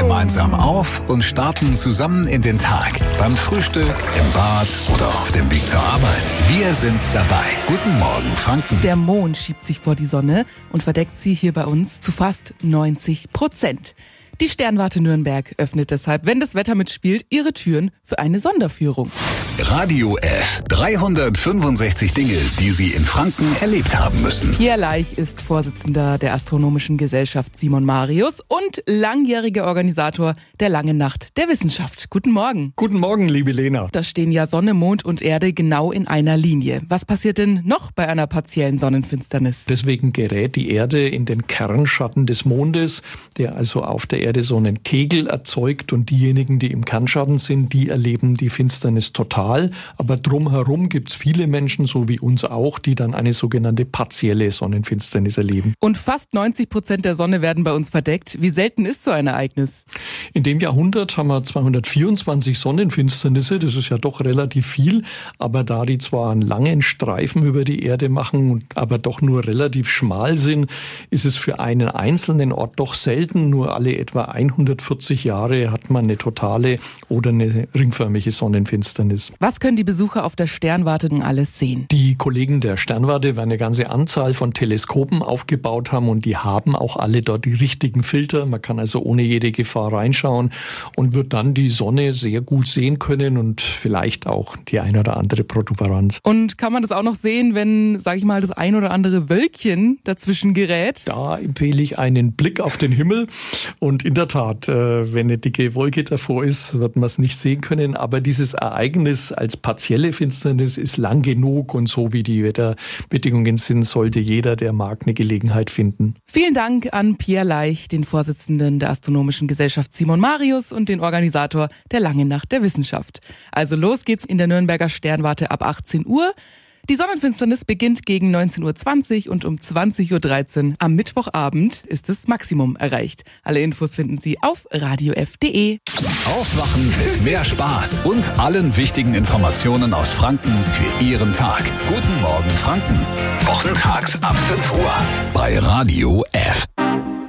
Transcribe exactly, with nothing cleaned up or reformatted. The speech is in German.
gemeinsam auf und starten zusammen in den Tag. Beim Frühstück, im Bad oder auf dem Weg zur Arbeit. Wir sind dabei. Guten Morgen, Franken. Der Mond schiebt sich vor die Sonne und verdeckt sie hier bei uns zu fast neunzig Prozent. Die Sternwarte Nürnberg öffnet deshalb, wenn das Wetter mitspielt, ihre Türen für eine Sonderführung. Radio F. dreihundertfünfundsechzig Dinge, die Sie in Franken erlebt haben müssen. Pierre Leich ist Vorsitzender der Astronomischen Gesellschaft Simon Marius und langjähriger Organisator der Langen Nacht der Wissenschaft. Guten Morgen. Guten Morgen, liebe Lena. Da stehen ja Sonne, Mond und Erde genau in einer Linie. Was passiert denn noch bei einer partiellen Sonnenfinsternis? Deswegen gerät die Erde in den Kernschatten des Mondes, der also auf der Erde so einen Kegel erzeugt, und diejenigen, die im Kernschatten sind, die erleben die Finsternis total. Aber drumherum gibt es viele Menschen, so wie uns auch, die dann eine sogenannte partielle Sonnenfinsternis erleben. Und fast neunzig Prozent der Sonne werden bei uns verdeckt. Wie selten ist so ein Ereignis? In dem Jahrhundert haben wir zweihundertvierundzwanzig Sonnenfinsternisse. Das ist ja doch relativ viel. Aber da die zwar einen langen Streifen über die Erde machen, aber doch nur relativ schmal sind, ist es für einen einzelnen Ort doch selten. Nur alle etwa hundertvierzig Jahre hat man eine totale oder eine ringförmige Sonnenfinsternis. Was können die Besucher auf der Sternwarte denn alles sehen? Die Kollegen der Sternwarte werden eine ganze Anzahl von Teleskopen aufgebaut haben, und die haben auch alle dort die richtigen Filter. Man kann also ohne jede Gefahr reinschauen und wird dann die Sonne sehr gut sehen können und vielleicht auch die ein oder andere Protuberanz. Und kann man das auch noch sehen, wenn, sage ich mal, das ein oder andere Wölkchen dazwischen gerät? Da empfehle ich einen Blick auf den Himmel. Und in der Tat, wenn eine dicke Wolke davor ist, wird man es nicht sehen können. Aber dieses Ereignis als partielle Finsternis ist lang genug, und so wie die Wetterbedingungen sind, sollte jeder, der mag, eine Gelegenheit finden. Vielen Dank an Pierre Leich, den Vorsitzenden der Astronomischen Gesellschaft Simon Marius und den Organisator der Langen Nacht der Wissenschaft. Also los geht's in der Nürnberger Sternwarte ab achtzehn Uhr. Die Sonnenfinsternis beginnt gegen neunzehn Uhr zwanzig und um zwanzig Uhr dreizehn am Mittwochabend ist das Maximum erreicht. Alle Infos finden Sie auf radio f punkt de. Aufwachen mit mehr Spaß und allen wichtigen Informationen aus Franken für Ihren Tag. Guten Morgen, Franken. Wochentags ab fünf Uhr bei Radio